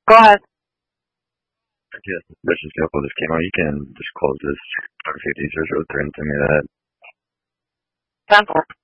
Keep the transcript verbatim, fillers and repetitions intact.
Go ahead. Yes, suspicious vehicle just came out. You can disclose this. Our safety search will turn to me that. ten four.